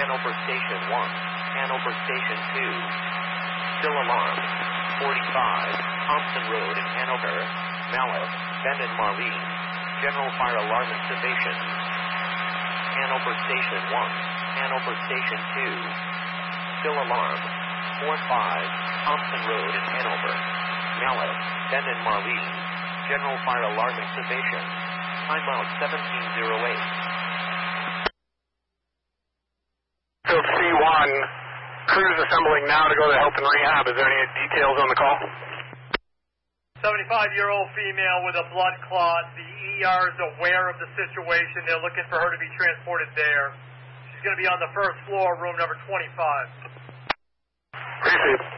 Hanover Station 1, Hanover Station 2. Still alarmed. 45, Thompson Road in Hanover, Mallet, Ben and Marlene. General fire alarm activation. Hanover Station 1, Hanover Station 2. Still alarmed. 45, Thompson Road in Hanover, Mallet, Ben and Marlene. General fire alarm activation. Timeout 1708. Field C1, crews assembling now to go to health and rehab. Is there any details on the call? 75-year-old female with a blood clot. The ER is aware of the situation. They're looking for her to be transported there. She's going to be on the first floor, room number 25. Appreciate it.